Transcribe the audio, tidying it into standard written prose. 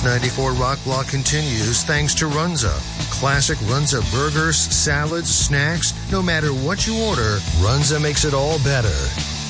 This 94 Rock Block continues thanks to Runza. Classic Runza burgers, salads, snacks, no matter what you order, Runza makes it all better.